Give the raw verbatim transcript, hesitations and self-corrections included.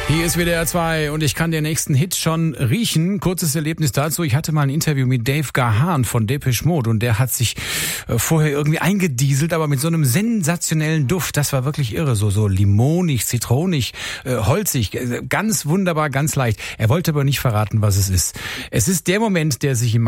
Hier ist W D R zwei und ich kann den nächsten Hit schon riechen. Kurzes Erlebnis dazu. Ich hatte mal ein Interview mit Dave Gahan von Depeche Mode und der hat sich äh, vorher irgendwie eingedieselt, aber mit so einem sensationellen Duft. Das war wirklich irre. So, so limonig, zitronig, äh, holzig. Ganz wunderbar, ganz leicht. Er wollte aber nicht verraten, was es ist. Es ist der Moment, der sich im